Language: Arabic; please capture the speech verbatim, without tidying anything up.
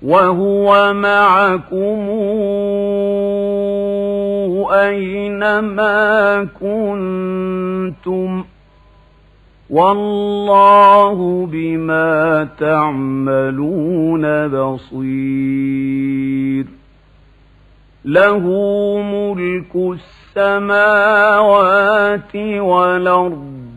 وهو معكم أينما كنتم والله بما تعملون بصير له ملك السماوات والأرض